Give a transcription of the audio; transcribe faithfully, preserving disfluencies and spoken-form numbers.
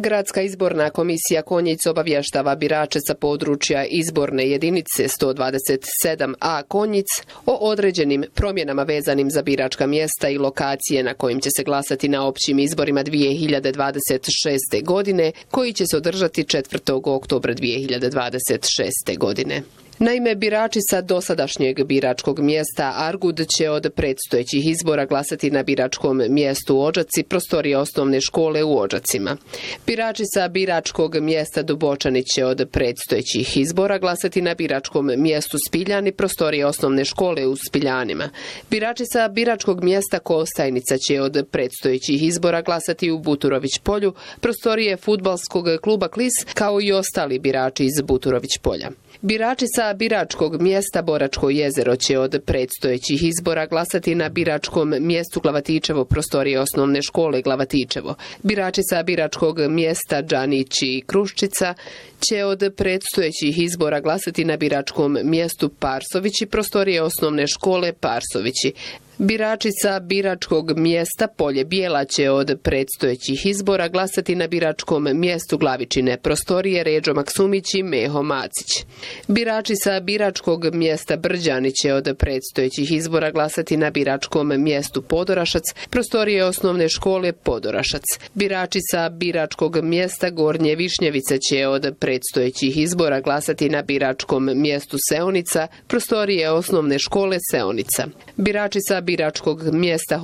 Gradska izborna komisija Konjic obavještava birače sa područja izborne jedinice sto dvadeset sedam a Konjic o određenim promjenama vezanim za biračka mjesta i lokacije na kojim će se glasati na općim izborima dvije hiljade dvadeset šeste. godine, koji će se održati četvrtog oktobra dvije hiljade dvadeset šeste. godine. Naime, birači sa dosadašnjeg biračkog mjesta Argud će od predstojećih izbora glasati na biračkom mjestu Odžaci, prostorije osnovne škole u Odžacima. Birači sa biračkog mjesta Dubočani će od predstojećih izbora glasati na biračkom mjestu Spiljani, prostorije osnovne škole u Spiljanima. Birači sa biračkog mjesta Kostajnica će od predstojećih izbora glasati u Buturović polju, prostorije fudbalskog kluba Klis, kao i ostali birači iz Buturović polja. Birači sa biračkog mjesta Boračko jezero će od predstojećih izbora glasati na biračkom mjestu Glavatičevo, prostorije osnovne škole Glavatičevo. Birači sa biračkog mjesta Džanići i Kruščica će od predstojećih izbora glasati na biračkom mjestu Parsovići, prostorije osnovne škole Parsovići. Birači sa biračkog mjesta Polje Bijela će od predstojećih izbora glasati na biračkom mjestu Glavičine, prostorije Ređo Maksumić i Meho Macić. Birači sa biračkog mjesta Brđani će od predstojećih izbora glasati na biračkom mjestu Podorašac, prostorije osnovne škole Podorašac. Birači sa biračkog mjesta Gornje Višnjevice će od predstojećih izbora glasati na biračkom mjestu Seonica, prostorije osnovne škole Seonica. Birači sa biračkog mjesta